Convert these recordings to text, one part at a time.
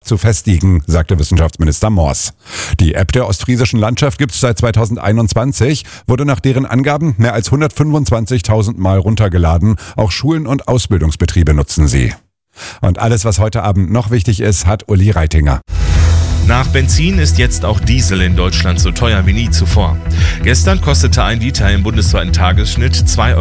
zu festigen, sagte Wissenschaftsminister Mors. Die App der ostfriesischen Landschaft gibt es seit 2021, wurde nach deren Angaben mehr als 125.000 Mal runtergeladen. Auch Schulen und Ausbildungsbetriebe nutzen sie. Und alles, was heute Abend noch wichtig ist, hat Uli Reitinger. Nach Benzin ist jetzt auch Diesel in Deutschland so teuer wie nie zuvor. Gestern kostete ein Liter im bundesweiten Tagesschnitt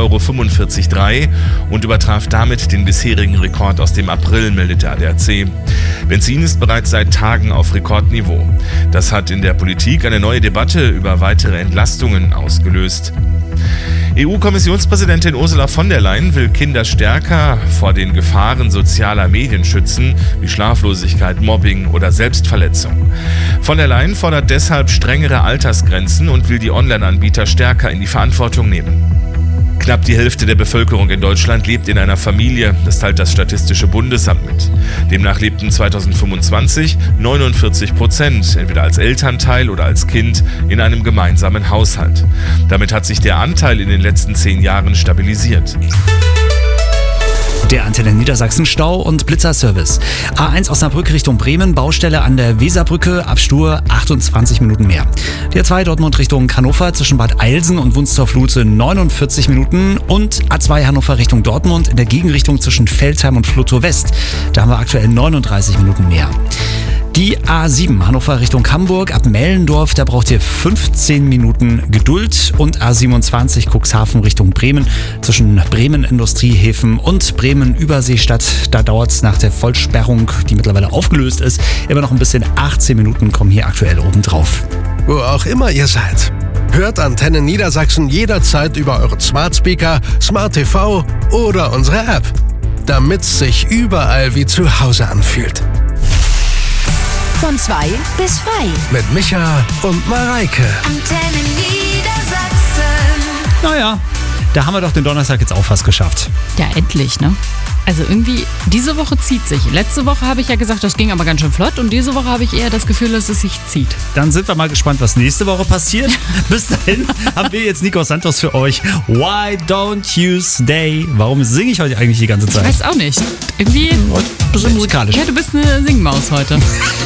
2,45 € und übertraf damit den bisherigen Rekord aus dem April, meldet der ADAC. Benzin ist bereits seit Tagen auf Rekordniveau. Das hat in der Politik eine neue Debatte über weitere Entlastungen ausgelöst. EU-Kommissionspräsidentin Ursula von der Leyen will Kinder stärker vor den Gefahren sozialer Medien schützen, wie Schlaflosigkeit, Mobbing oder Selbstverletzung. Von der Leyen fordert deshalb strengere Altersgrenzen und will die Online-Anbieter stärker in die Verantwortung nehmen. Knapp die Hälfte der Bevölkerung in Deutschland lebt in einer Familie, das teilt das Statistische Bundesamt mit. Demnach lebten 2025 49%, entweder als Elternteil oder als Kind, in einem gemeinsamen Haushalt. Damit hat sich der Anteil in den letzten 10 Jahren stabilisiert. Der Antenne Niedersachsen Stau und Blitzerservice. A1 Osnabrück Richtung Bremen, Baustelle an der Weserbrücke, Abstur 28 Minuten mehr. Die A2 Dortmund Richtung Hannover zwischen Bad Eilsen und Wunstorf-Lutze 49 Minuten und A2 Hannover Richtung Dortmund in der Gegenrichtung zwischen Veltheim und Flotow West. Da haben wir aktuell 39 Minuten mehr. Die A7 Hannover Richtung Hamburg ab Mellendorf, da braucht ihr 15 Minuten Geduld und A27 Cuxhaven Richtung Bremen zwischen Bremen Industriehäfen und Bremen Überseestadt, da dauert es nach der Vollsperrung, die mittlerweile aufgelöst ist, immer noch ein bisschen. 18 Minuten kommen hier aktuell obendrauf. Wo auch immer ihr seid. Hört Antenne Niedersachsen jederzeit über eure Smart Speaker, Smart TV oder unsere App, damit es sich überall wie zu Hause anfühlt. Von 2 bis 5. Mit Micha und Mareike. Antenne Niedersachsen. Naja, da haben wir doch den Donnerstag jetzt auch fast geschafft. Ja, endlich, ne? Also irgendwie, diese Woche zieht sich. Letzte Woche habe ich ja gesagt, das ging aber ganz schön flott. Und diese Woche habe ich eher das Gefühl, dass es sich zieht. Dann sind wir mal gespannt, was nächste Woche passiert. Bis dahin haben wir jetzt Nico Santos für euch. Why don't you stay? Warum singe ich heute eigentlich die ganze Zeit? Ich weiß auch nicht. Irgendwie... Ein bisschen musikalisch. Ja, du bist eine Singmaus heute.